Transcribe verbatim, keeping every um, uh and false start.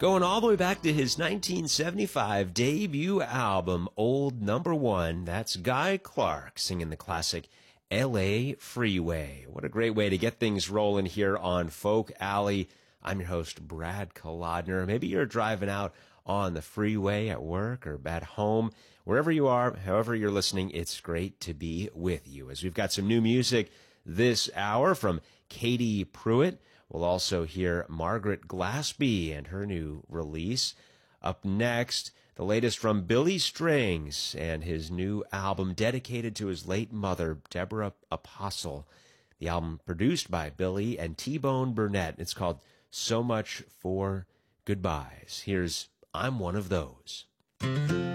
Going all the way back to his nineteen seventy-five debut album, Old Number One. That's Guy Clark singing the classic L A Freeway. What a great way to get things rolling here on Folk Alley. I'm your host, Brad Kolodner. Maybe you're driving out on the freeway at work or at home. Wherever you are, however you're listening, it's great to be with you. As we've got some new music this hour from Katie Pruitt. We'll also hear Margaret Glaspie and her new release. Up next, the latest from Billy Strings and his new album dedicated to his late mother, Deborah Apostle. The album produced by Billy and T-Bone Burnett. It's called So Much for Goodbyes. Here's I'm One of Those.